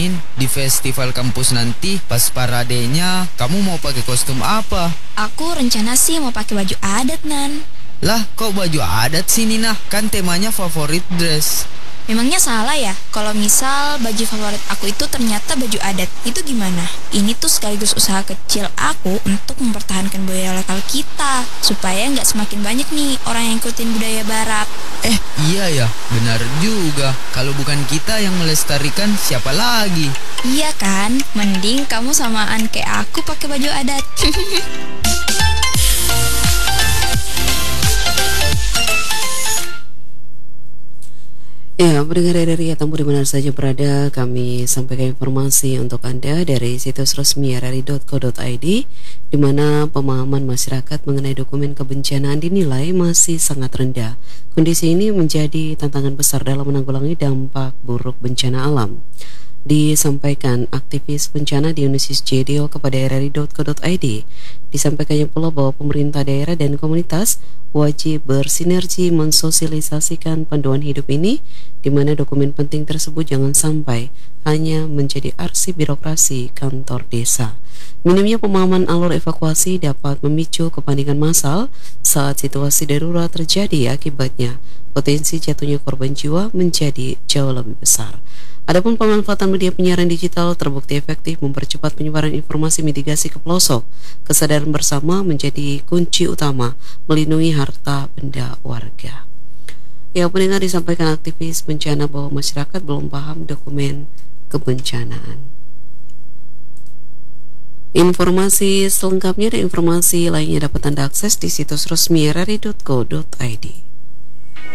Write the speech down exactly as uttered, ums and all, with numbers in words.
Nin, di festival kampus nanti pas paradenya kamu mau pakai kostum apa? Aku rencana sih mau pakai baju adat, Nan. Lah, kok baju adat sih Nina? Kan temanya favorit dress. Memangnya salah ya kalau misal baju favorit aku itu ternyata baju adat? Itu gimana? Ini tuh sekaligus usaha kecil aku untuk mempertahankan budaya lokal kita, supaya nggak semakin banyak nih orang yang ikutin budaya barat. Eh, iya ya, benar juga. Kalau bukan kita yang melestarikan, siapa lagi? Iya kan? Mending kamu samaan kayak aku pakai baju adat. Ya, pendengar dari Atambu di mana saja berada, kami sampaikan informasi untuk Anda dari situs resmi r r i dot co dot i d, di mana pemahaman masyarakat mengenai dokumen kebencanaan dinilai masih sangat rendah. Kondisi ini menjadi tantangan besar dalam menanggulangi dampak buruk bencana alam. Disampaikan aktivis bencana di Unisys J D O kepada r r i dot co dot i d. Disampaikannya pula bahwa pemerintah daerah dan komunitas wajib bersinergi mensosialisasikan panduan hidup ini, di mana dokumen penting tersebut jangan sampai hanya menjadi arsip birokrasi kantor desa. Minimnya pemahaman alur evakuasi dapat memicu kepanikan massal saat situasi darurat terjadi, akibatnya potensi jatuhnya korban jiwa menjadi jauh lebih besar. Adapun pemanfaatan media penyiaran digital terbukti efektif mempercepat penyebaran informasi mitigasi ke pelosok. Kesadaran bersama menjadi kunci utama melindungi harta benda warga. Ya, pendengar, disampaikan aktivis bencana bahwa masyarakat belum paham dokumen kebencanaan. Informasi selengkapnya dan informasi lainnya dapat Anda akses di situs resmi r r i dot co dot i d.